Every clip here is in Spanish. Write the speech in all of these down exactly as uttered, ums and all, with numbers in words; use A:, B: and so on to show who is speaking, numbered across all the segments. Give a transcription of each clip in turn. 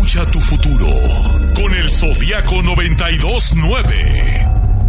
A: Escucha tu futuro con el Zodiaco noventa y dos nueve.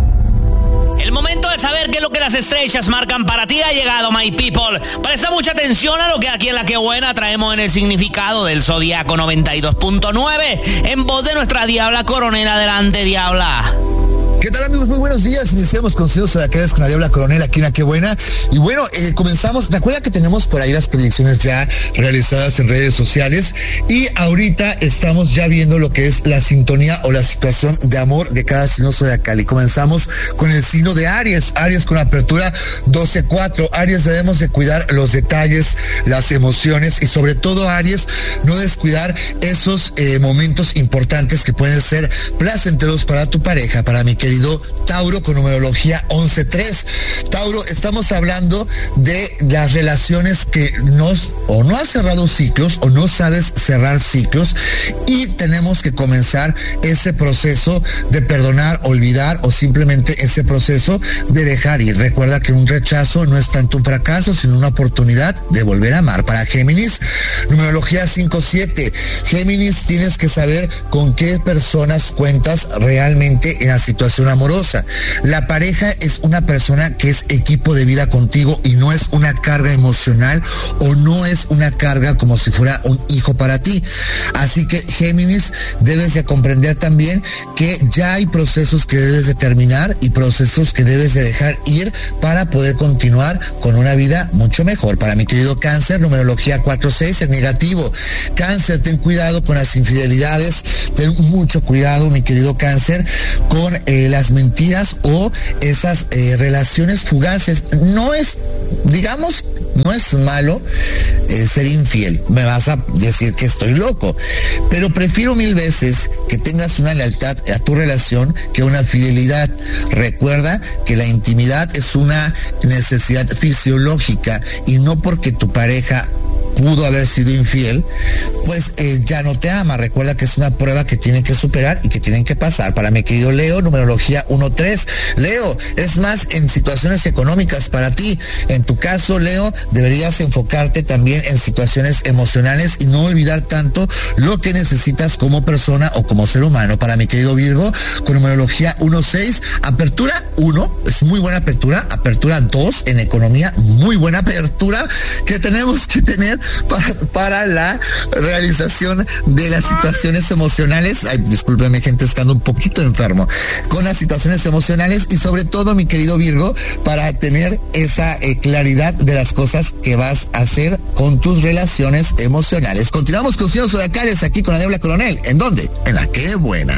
B: El momento de saber qué es lo que las estrellas marcan para ti ha llegado, my people. Presta mucha atención a lo que aquí en La Que Buena traemos en el significado del Zodiaco noventa y dos punto nueve, en voz de nuestra Diabla Coronel. Adelante, Diabla.
C: ¿Qué tal, amigos? Muy buenos días. Iniciamos con Ciudad Zodiacales con la Diabla Coronel aquí en La Que Buena. Y bueno, eh, comenzamos. Recuerda que tenemos por ahí las predicciones ya realizadas en redes sociales. Y ahorita estamos ya viendo lo que es la sintonía o la situación de amor de cada signo zodiacal. Y comenzamos con el signo de Aries. Aries con apertura doce cuatro. Aries, debemos de cuidar los detalles, las emociones y sobre todo, Aries, no descuidar esos eh, momentos importantes que pueden ser placenteros para tu pareja, para mi querido Tauro con numerología once tres. Tauro, estamos hablando de las relaciones que nos o no has cerrado ciclos o no sabes cerrar ciclos y tenemos que comenzar ese proceso de perdonar, olvidar o simplemente ese proceso de dejar ir. Recuerda que un rechazo no es tanto un fracaso sino una oportunidad de volver a amar. Para Géminis, numerología cinco siete. Géminis, tienes que saber con qué personas cuentas realmente en la situación amorosa. La pareja es una persona que es equipo de vida contigo y no es una carga emocional o no es una carga como si fuera un hijo para ti. Así que, Géminis, debes de comprender también que ya hay procesos que debes de terminar y procesos que debes de dejar ir para poder continuar con una vida mucho mejor. Para mi querido Cáncer, numerología cuatro seis, el negativo. Cáncer, ten cuidado con las infidelidades, ten mucho cuidado, mi querido Cáncer, con eh, las mentiras o esas eh, relaciones fugaces. No es, digamos, no es malo eh, ser infiel. Me vas a decir que estoy loco, pero prefiero mil veces que tengas una lealtad a tu relación que una fidelidad. Recuerda que la intimidad es una necesidad fisiológica y no porque tu pareja pudo haber sido infiel, pues eh, ya no te ama. Recuerda que es una prueba que tienen que superar y que tienen que pasar. Para mi querido Leo, numerología uno tres. Leo, es más en situaciones económicas para ti. En tu caso, Leo, deberías enfocarte también en situaciones emocionales y no olvidar tanto lo que necesitas como persona o como ser humano. Para mi querido Virgo, con numerología uno seis, apertura uno, es muy buena apertura. Apertura dos en economía, muy buena apertura que tenemos que tener Para, para la realización de las situaciones emocionales. Ay, discúlpeme, gente, estando un poquito enfermo con las situaciones emocionales y sobre todo, mi querido Virgo, para tener esa eh, claridad de las cosas que vas a hacer con tus relaciones emocionales. Continuamos con signos zodiacales aquí con la Diabla Coronel. ¿En dónde? En La Que Buena.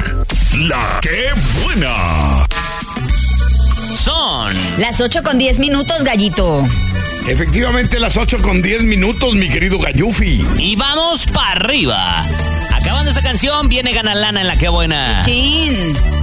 A: La Que Buena.
B: Son
D: las ocho con diez minutos, Gallito.
E: Efectivamente, las ocho con diez minutos, mi querido Gallufi.
B: Y vamos para arriba. Acabando esta canción, viene Gana Lana en La Que Buena.
D: Chin.